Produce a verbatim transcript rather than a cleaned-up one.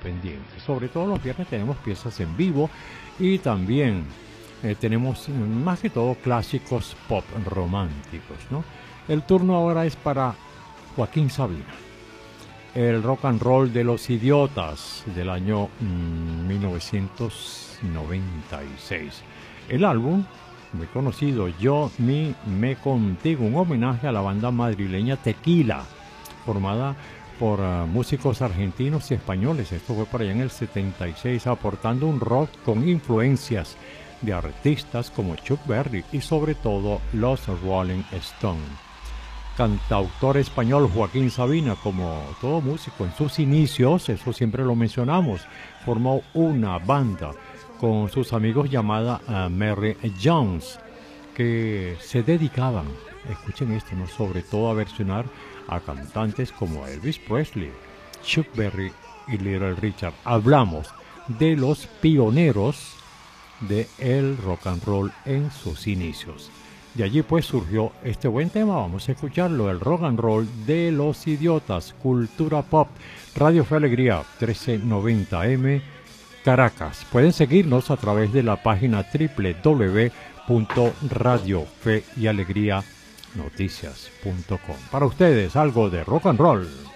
pendientes. Sobre todo los viernes tenemos piezas en vivo y también eh, tenemos más que todo clásicos pop románticos, ¿no? El turno ahora es para Joaquín Sabina, el rock and roll de los Idiotas del año mmm, mil novecientos noventa y seis. El álbum muy conocido, Yo, Mi, Me Contigo, un homenaje a la banda madrileña Tequila, formada por uh, músicos argentinos y españoles. Esto fue por allá en el setenta y seis, aportando un rock con influencias de artistas como Chuck Berry y sobre todo los Rolling Stones. Cantautor español Joaquín Sabina, como todo músico en sus inicios, eso siempre lo mencionamos, formó una banda con sus amigos llamada uh, Merry Jones, que se dedicaban, escuchen esto, ¿no?, sobre todo a versionar a cantantes como Elvis Presley, Chuck Berry y Little Richard. Hablamos de los pioneros del rock and roll en sus inicios. De allí pues surgió este buen tema, vamos a escucharlo, el rock and roll de los Idiotas, Cultura Pop, Radio Fe Alegría, trece noventa eme, Caracas. Pueden seguirnos a través de la página doble u doble u doble u punto radio fe y alegría noticias punto com. Para ustedes, algo de rock and roll.